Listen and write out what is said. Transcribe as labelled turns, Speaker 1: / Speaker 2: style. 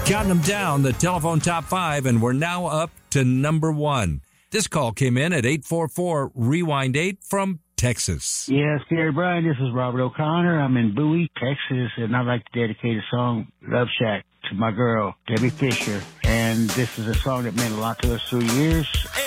Speaker 1: Counting them down, the telephone top 5, and we're now up to number 1. This call came in at 844-REWIND-8 from Texas.
Speaker 2: Yes, Gary Bryan, this is Robert O'Connor. I'm in Bowie, Texas, and I'd like to dedicate a song, Love Shack, to my girl, Debbie Fisher. And this is a song that meant a lot to us through years.